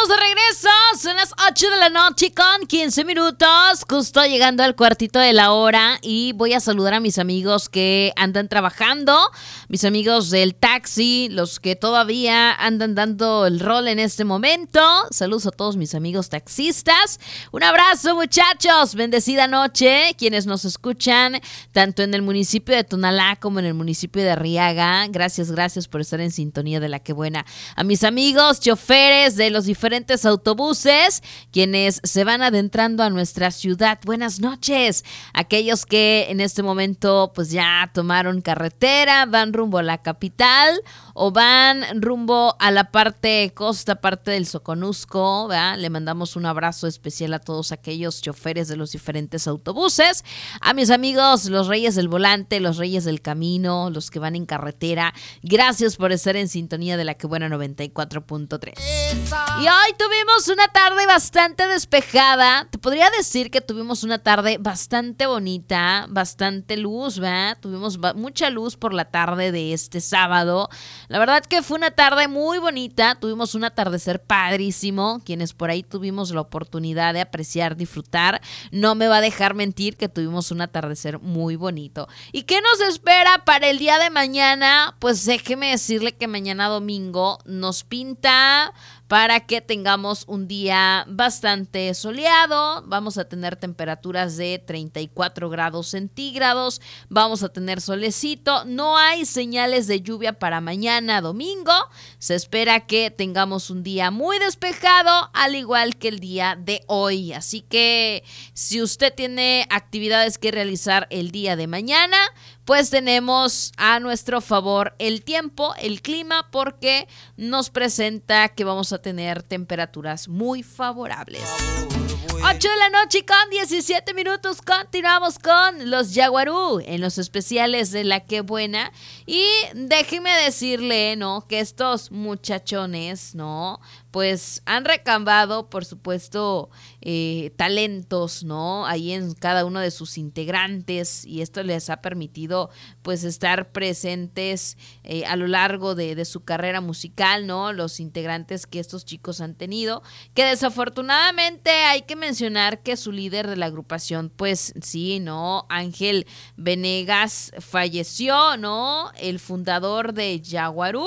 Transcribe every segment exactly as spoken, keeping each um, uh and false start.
estamos de regreso. Son las ocho de la noche con quince minutos. Justo llegando al cuartito de la hora. Y voy a saludar a mis amigos que andan trabajando. Mis amigos del taxi. Los que todavía andan dando el rol en este momento. Saludos a todos mis amigos taxistas. Un abrazo, muchachos. Bendecida noche. Quienes nos escuchan tanto en el municipio de Tonalá como en el municipio de Arriaga. Gracias, gracias por estar en sintonía de La Que Buena. A mis amigos choferes de los diferentes autobuses, quienes se van adentrando a nuestra ciudad. Buenas noches. Aquellos que en este momento pues ya tomaron carretera, van rumbo a la capital o van rumbo a la parte costa, parte del Soconusco, ¿verdad? Le mandamos un abrazo especial a todos aquellos choferes de los diferentes autobuses. A mis amigos, los reyes del volante, los reyes del camino, los que van en carretera. Gracias por estar en sintonía de La Que Buena noventa y cuatro punto tres. Y hoy tuvimos una tarde bastante despejada. Te podría decir que tuvimos una tarde bastante bonita, bastante luz, ¿verdad? Tuvimos ba- mucha luz por la tarde de este sábado. La verdad que fue una tarde muy bonita. Tuvimos un atardecer padrísimo. Quienes por ahí tuvimos la oportunidad de apreciar, disfrutar, no me va a dejar mentir que tuvimos un atardecer muy bonito. ¿Y qué nos espera para el día de mañana? Pues déjeme decirle que mañana domingo nos pinta para que tengamos un día bastante soleado. Vamos a tener temperaturas de treinta y cuatro grados centígrados. Vamos a tener solecito. No hay señales de lluvia para mañana domingo. Se espera que tengamos un día muy despejado, al igual que el día de hoy. Así que si usted tiene actividades que realizar el día de mañana, pues tenemos a nuestro favor el tiempo, el clima, porque nos presenta que vamos a tener temperaturas muy favorables. ocho de la noche con diecisiete minutos. Continuamos con los Yaguarú en los especiales de La Que Buena. Y déjeme decirle, ¿no?, que estos muchachones, ¿no?, pues han recambado, por supuesto, eh, talentos, ¿no?, ahí en cada uno de sus integrantes, y esto les ha permitido, pues, estar presentes eh, a lo largo de, de su carrera musical, ¿no?, los integrantes que estos chicos han tenido, que desafortunadamente hay que mencionar que su líder de la agrupación, pues, sí, ¿no?, Ángel Venegas falleció, ¿no?, el fundador de Yaguarú,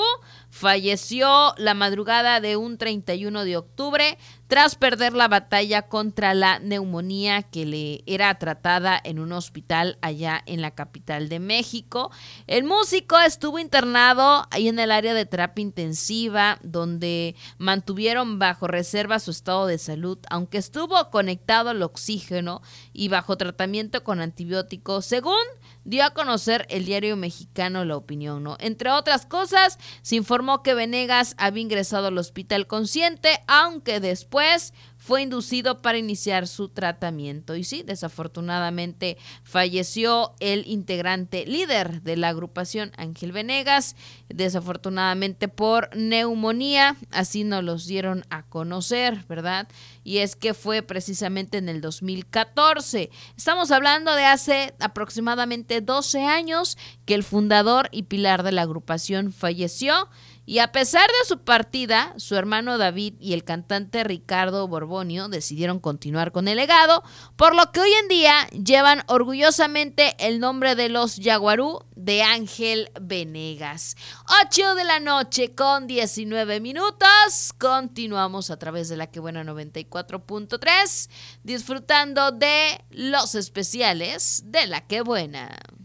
falleció la madrugada de un treinta y uno de octubre tras perder la batalla contra la neumonía que le era tratada en un hospital allá en la capital de México. El músico estuvo internado ahí en el área de terapia intensiva, donde mantuvieron bajo reserva su estado de salud, aunque estuvo conectado al oxígeno y bajo tratamiento con antibióticos, según dio a conocer el diario mexicano La Opinión, ¿no? Entre otras cosas, se informó que Venegas había ingresado al hospital consciente, aunque después fue inducido para iniciar su tratamiento. Y sí, desafortunadamente falleció el integrante líder de la agrupación, Ángel Venegas, desafortunadamente por neumonía, así nos los dieron a conocer, ¿verdad? Y es que fue precisamente en el dos mil catorce. Estamos hablando de hace aproximadamente doce años que el fundador y pilar de la agrupación falleció. Y a pesar de su partida, su hermano David y el cantante Ricardo Borbonio decidieron continuar con el legado, por lo que hoy en día llevan orgullosamente el nombre de los Yaguarú de Ángel Venegas. ocho de la noche con diecinueve minutos. Continuamos a través de La Que Buena noventa y cuatro punto tres, disfrutando de los especiales de La Que Buena.